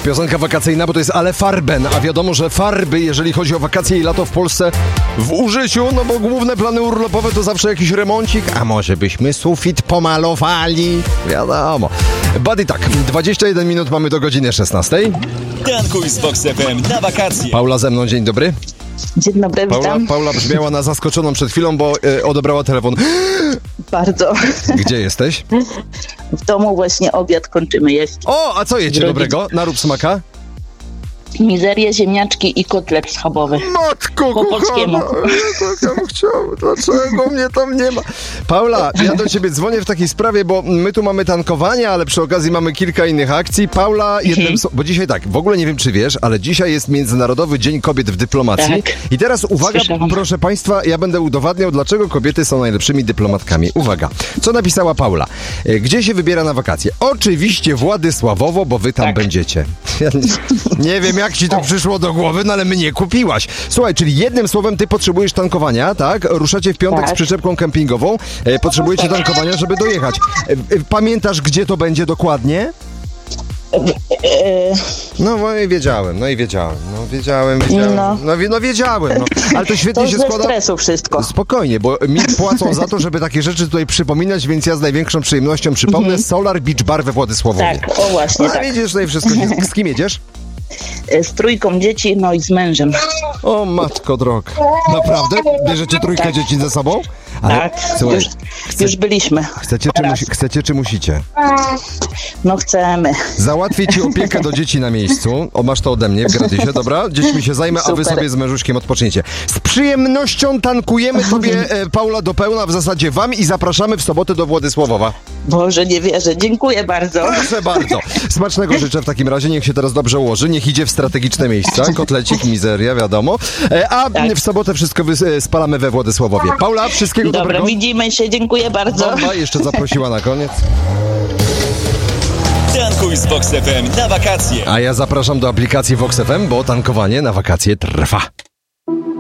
piosenka wakacyjna, bo to jest Ale Farben, a wiadomo, że farby, jeżeli chodzi o wakacje i lato w Polsce w użyciu, no bo główne plany urlopowe to zawsze jakiś remoncik, a może byśmy sufit pomalowali, wiadomo. Buddy, tak, 21 minut mamy do godziny 16. Tankuj z Vox FM na wakacje. Paula ze mną, dzień dobry. Dzień dobry, witam. Paula brzmiała na zaskoczoną przed chwilą, bo odebrała telefon. Bardzo. Gdzie jesteś? W domu właśnie obiad kończymy jeść. O, a co jecie dobrego? Narób smaka? Mizerię, ziemniaczki i kotlet schabowy. Matko Po polskiemu. Tak ja bym chciał. Dlaczego mnie tam nie ma? Paula, ja do ciebie dzwonię w takiej sprawie, bo my tu mamy tankowanie, ale przy okazji mamy kilka innych akcji. Paula, bo dzisiaj tak, w ogóle nie wiem, czy wiesz, ale dzisiaj jest Międzynarodowy Dzień Kobiet w Dyplomacji. Tak. I teraz uwaga, Słyszałam. proszę państwa, ja będę udowadniał, dlaczego kobiety są najlepszymi dyplomatkami. Uwaga, co napisała Paula? Gdzie się wybiera na wakacje? Oczywiście Władysławowo, bo wy tam będziecie. Ja nie wiem, jak ci to przyszło do głowy, no ale mnie kupiłaś. Słuchaj, czyli jednym słowem ty potrzebujesz tankowania, tak? Ruszacie w piątek z przyczepką kempingową. Potrzebujecie tankowania, żeby dojechać. Pamiętasz, gdzie to będzie dokładnie? No i wiedziałem. Ale to świetnie to się ze składa. Stresu wszystko. Spokojnie, bo mi płacą za to, żeby takie rzeczy tutaj przypominać, więc ja z największą przyjemnością przypomnę Solar Beach Bar we Władysławowie. Tak, o właśnie, tak. Widzisz, tutaj wszystko. Z kim jedziesz? Z trójką dzieci, no i z mężem. O matko droga. Naprawdę? Bierzecie trójkę dzieci ze sobą? Ale, Tak, słuchaj, już byliśmy. Chcecie czy musicie? No chcemy. Załatwię ci opiekę do dzieci na miejscu. Masz to ode mnie w gratisie, dobra? Dziećmi się zajmę, a wy Super. sobie z mężuszkiem odpoczniecie. Z przyjemnością tankujemy tobie, Paula, do pełna, w zasadzie wam i zapraszamy w sobotę do Władysławowa. Boże, nie wierzę. Dziękuję bardzo. Proszę bardzo. Smacznego życzę w takim razie. Niech się teraz dobrze ułoży. Niech idzie w strategiczne miejsca. Kotlecik, mizeria, wiadomo. A w sobotę wszystko spalamy we Władysławowie. Paula, wszystkiego Dobra, dobrego. widzimy się. Dziękuję bardzo. Bomba jeszcze zaprosiła na koniec. Tankuj z Vox FM na wakacje. A ja zapraszam do aplikacji Vox FM, bo tankowanie na wakacje trwa.